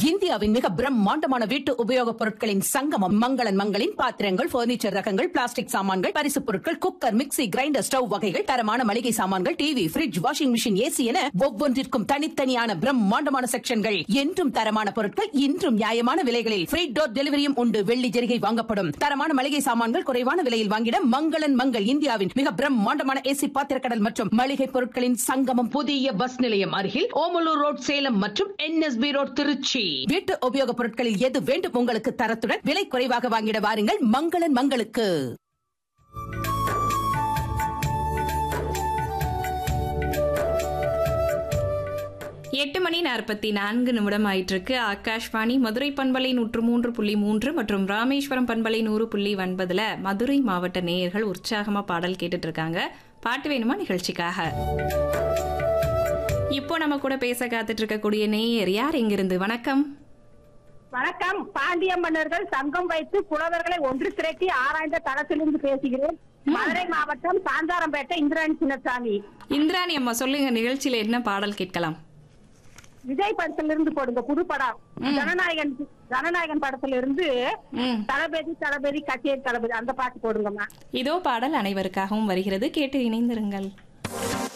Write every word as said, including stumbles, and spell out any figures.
இந்தியாவின் மிக பிரம்மாண்டமான வீட்டு உபயோகப் பொருட்களின் சங்கமம் மங்களன் மங்களின் பாத்திரங்கள், பர்னிச்சர் ரகங்கள், பிளாஸ்டிக் சாமான்கள், பரிசுப் பொருட்கள், குக்கர், மிக்ஸி, கிரைண்டர், ஸ்டவ் வகைகள், தரமான மளிகை சாமான்கள், TV, fridge, washing machine, AC என ஒவ்வொன்றிற்கும் தனித்தனியான பிரம்மாண்டமான செக்ஷன்கள். என்றும் தரமான பொருட்கள், இன்றும் நியாயமான விலைகளில் ஃப்ரீ டோர் டெலிவரியும் உண்டு. வெள்ளி ஜெரிகை வாங்கப்படும். தரமான மளிகை சாமான்கள் குறைவான விலையில் வாங்கிட மங்களன் மங்கள். இந்தியாவின் மிக பிரம்மாண்டமான ஏசி பாத்திரக்கடல் மற்றும் மளிகை பொருட்களின் சங்கமம். புதிய பஸ் நிலையம் அருகில் ஓமலூர் ரோட் சேலம் மற்றும் என்எஸ்பி ரோட் திருச்சி. வீட்டு உபயோகப் பொருட்களில் எது வேண்டும் உங்களுக்கு தரத்துடன் விலை குறைவாக வாங்கிட வாருங்கள் மங்களன் மங்களுக்கு. எட்டு மணி நாற்பத்தி நான்கு நிமிடம் ஆயிட்டிருக்கு. ஆகாஷ்வாணி மதுரை பண்பலை நூற்று மூன்று புள்ளி மூன்று மற்றும் ராமேஸ்வரம் பண்பலை நூறு புள்ளி ஒன்பதுல மதுரை மாவட்ட நேயர்கள் உற்சாகமா பாடல் கேட்டுட்டு இருக்காங்க. பாட்டு வேணுமா நிகழ்ச்சிக்காக இப்போ நம்ம கூட பேச காத்துட்டு இருக்கக்கூடிய நேயர் யார்? எங்கிருந்து? வணக்கம். வணக்கம். பாண்டிய மன்னர்கள் சங்கம் வைத்து புலவர்களை ஒன்று திரட்டி ஆராய்ந்த தளத்திலிருந்து பேசுகிறேன். மதுரை மாவட்டம் சாந்தாரம்பேட்டை இந்திராணி சின்னசாமி. இந்திராணி அம்மா, சொல்லுங்க, நிகழ்ச்சியில என்ன பாடல் கேட்கலாம்? விஜய் படத்துல இருந்து போடுங்க, புது படம். ஜனநாயகன் ஜனநாயகன் படத்துல இருந்து தளபதி தளபதி கச்சேரி தளபதி அந்த பாட்டு போடுங்கம்மா. இதோ பாடல் அனைவருக்காகவும் வருகிறது, கேட்டு இணைந்திருங்கள்.